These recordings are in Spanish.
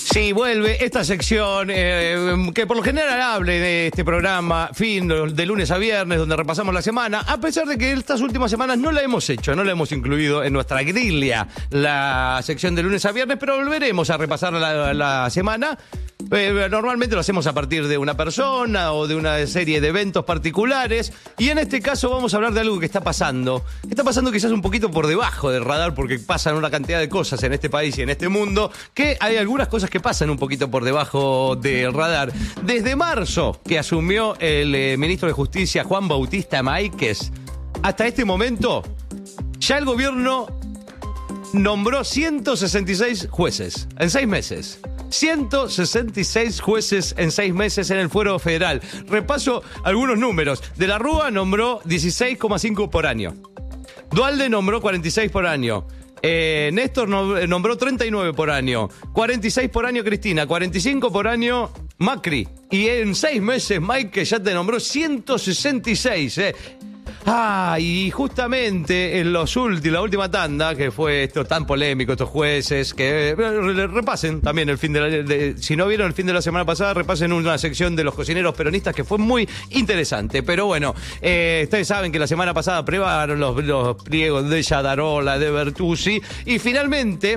Sí, vuelve esta sección que por lo general hable de este programa, de lunes a viernes, donde repasamos la semana, a pesar de que estas últimas semanas no la hemos hecho, no la hemos incluido en nuestra grilla, la sección de lunes a viernes, pero volveremos a repasar la semana. Normalmente lo hacemos a partir de una persona o de una serie de eventos particulares, y en este caso vamos a hablar de algo que está pasando quizás un poquito por debajo del radar, porque pasan una cantidad de cosas en este país y en este mundo, que hay algunas cosas que pasan un poquito por debajo del radar. Desde marzo, que asumió el ministro de Justicia, Juan Bautista Máiquez, hasta este momento, ya el gobierno nombró 166 jueces en 6 meses. 166 jueces en 6 meses en el fuero federal. Repaso algunos números. De la Rúa nombró 16,5 por año. Duhalde nombró 46 por año. Néstor nombró 39 por año. 46 por año Cristina. 45 por año Macri. Y en 6 meses Mike ya te nombró 166. Y justamente en la última tanda, que fue esto tan polémico, estos jueces, que repasen también si no vieron el fin de la semana pasada, repasen una sección de los cocineros peronistas que fue muy interesante. Pero bueno, ustedes saben que la semana pasada aprobaron los pliegos de Yadarola, de Bertuzzi, y finalmente,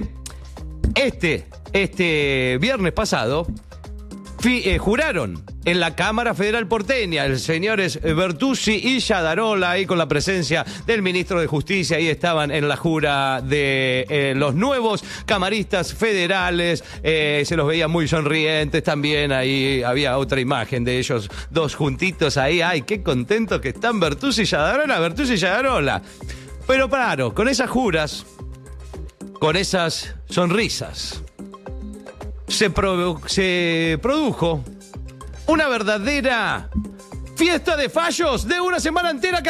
este viernes pasado, juraron en la Cámara Federal porteña, el señores Bertuzzi y Yadarola, ahí con la presencia del ministro de Justicia. Ahí estaban en la jura de los nuevos camaristas federales, se los veía muy sonrientes también. Ahí había otra imagen de ellos dos juntitos ahí. ¡Ay, qué contentos que están Bertuzzi y Yadarola! Pero claro, con esas juras, con esas sonrisas, se produjo una verdadera fiesta de fallos de una semana entera que